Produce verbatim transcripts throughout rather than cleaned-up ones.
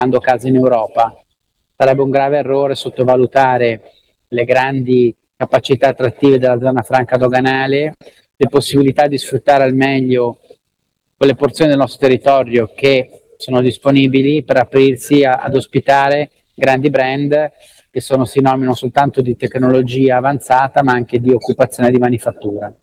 cercando case in Europa. Sarebbe un grave errore sottovalutare le grandi capacità attrattive della zona franca doganale, le possibilità di sfruttare al meglio quelle porzioni del nostro territorio che sono disponibili per aprirsi a, ad ospitare grandi brand che sono sinonimo non soltanto di tecnologia avanzata ma anche di occupazione di manifattura.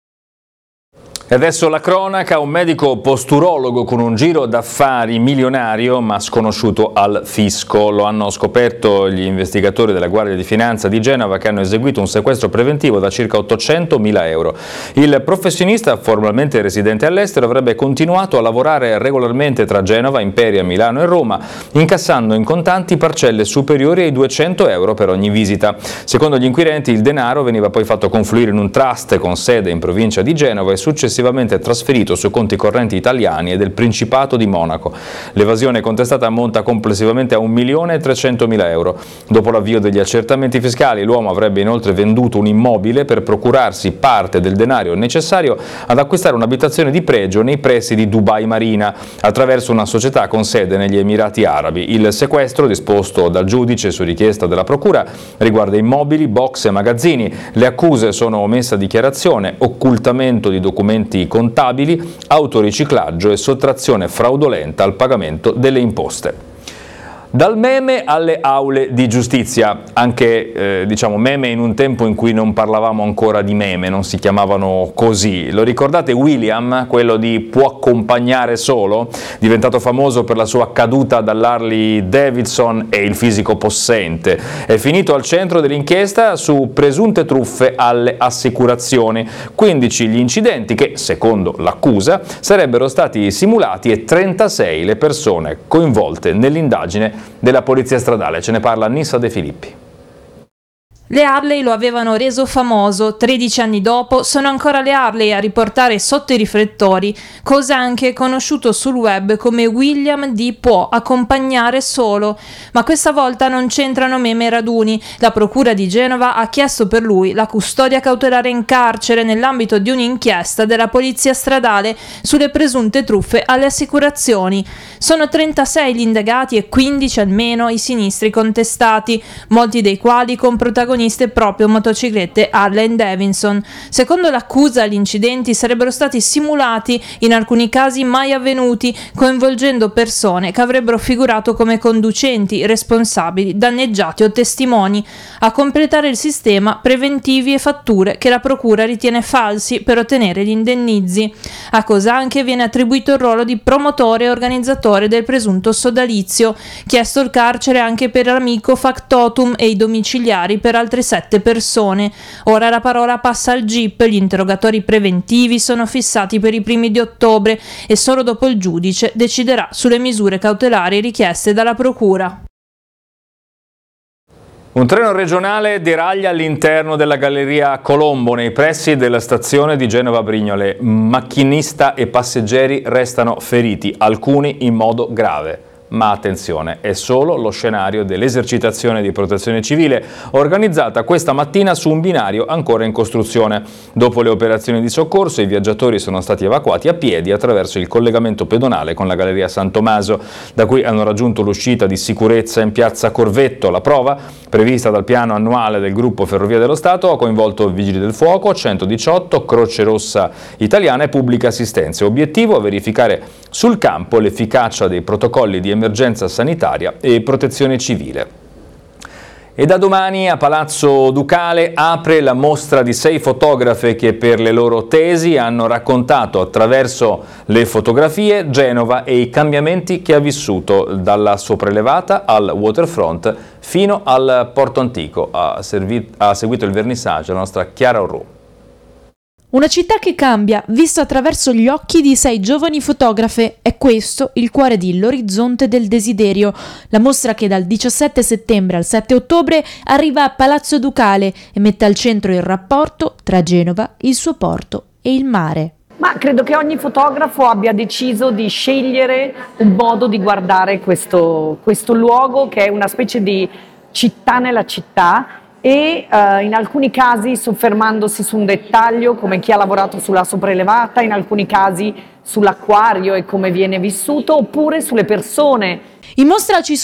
E adesso la cronaca, un medico posturologo con un giro d'affari milionario ma sconosciuto al fisco. Lo hanno scoperto gli investigatori della Guardia di Finanza di Genova che hanno eseguito un sequestro preventivo da circa ottocentomila euro. Il professionista, formalmente residente all'estero, avrebbe continuato a lavorare regolarmente tra Genova, Imperia, Milano e Roma, incassando in contanti parcelle superiori ai duecento euro per ogni visita. Secondo gli inquirenti il denaro veniva poi fatto confluire in un trust con sede in provincia di Genova e successivamente trasferito su conti correnti italiani e del Principato di Monaco. L'evasione contestata ammonta complessivamente a un milione e trecentomila euro. Dopo l'avvio degli accertamenti fiscali, l'uomo avrebbe inoltre venduto un immobile per procurarsi parte del denaro necessario ad acquistare un'abitazione di pregio nei pressi di Dubai Marina, attraverso una società con sede negli Emirati Arabi. Il sequestro, disposto dal giudice su richiesta della procura, riguarda immobili, box e magazzini. Le accuse sono omessa dichiarazione, occultamento di documenti contabili, autoriciclaggio e sottrazione fraudolenta al pagamento delle imposte. Dal meme alle aule di giustizia, anche eh, diciamo meme in un tempo in cui non parlavamo ancora di meme, non si chiamavano così. Lo ricordate William, quello di Può accompagnare solo, diventato famoso per la sua caduta dall'Harley Davidson e il fisico possente. È finito al centro dell'inchiesta su presunte truffe alle assicurazioni. quindici gli incidenti che, secondo l'accusa, sarebbero stati simulati e trentasei le persone coinvolte nell'indagine della Polizia Stradale. Ce ne parla Nissa De Filippi. Le Harley lo avevano reso famoso, tredici anni dopo sono ancora le Harley a riportare sotto i riflettori, cosa anche conosciuto sul web come William di Può accompagnare solo, ma questa volta non c'entrano meme e raduni. La procura di Genova ha chiesto per lui la custodia cautelare in carcere nell'ambito di un'inchiesta della Polizia Stradale sulle presunte truffe alle assicurazioni. Sono trentasei gli indagati e quindici almeno i sinistri contestati, molti dei quali con protagonisti proprio motociclette Harley Davidson. Secondo l'accusa, gli incidenti sarebbero stati simulati, in alcuni casi mai avvenuti, coinvolgendo persone che avrebbero figurato come conducenti, responsabili, danneggiati o testimoni. A completare il sistema, preventivi e fatture che la procura ritiene falsi per ottenere gli indennizi. A Cosanche viene attribuito il ruolo di promotore e organizzatore del presunto sodalizio, chiesto il carcere anche per l'amico factotum e i domiciliari per altre sette persone. Ora la parola passa al G I P, gli interrogatori preventivi sono fissati per i primi di ottobre e solo dopo il giudice deciderà sulle misure cautelari richieste dalla procura. Un treno regionale deraglia all'interno della galleria Colombo, nei pressi della stazione di Genova Brignole. Macchinista e passeggeri restano feriti, alcuni in modo grave. Ma attenzione, è solo lo scenario dell'esercitazione di protezione civile organizzata questa mattina su un binario ancora in costruzione. Dopo le operazioni di soccorso, i viaggiatori sono stati evacuati a piedi attraverso il collegamento pedonale con la galleria San Tommaso, da cui hanno raggiunto l'uscita di sicurezza in piazza Corvetto. La prova, prevista dal piano annuale del gruppo Ferrovie dello Stato, ha coinvolto Vigili del Fuoco, centodiciotto, Croce Rossa Italiana e Pubblica Assistenza. Obiettivo: verificare sul campo l'efficacia dei protocolli di emergenza sanitaria e protezione civile. E da domani a Palazzo Ducale apre la mostra di sei fotografe che per le loro tesi hanno raccontato attraverso le fotografie Genova e i cambiamenti che ha vissuto, dalla sopraelevata al waterfront fino al Porto Antico. Ha, ha seguito il vernissage la nostra Chiara Orru. Una città che cambia, vista attraverso gli occhi di sei giovani fotografe. È questo il cuore di L'Orizzonte del Desiderio, la mostra che dal diciassette settembre al sette ottobre arriva a Palazzo Ducale e mette al centro il rapporto tra Genova, il suo porto e il mare. Ma credo che ogni fotografo abbia deciso di scegliere un modo di guardare questo, questo luogo, che è una specie di città nella città, e eh, in alcuni casi soffermandosi su un dettaglio come chi ha lavorato sulla sopraelevata, in alcuni casi sull'acquario e come viene vissuto, oppure sulle persone. In mostra ci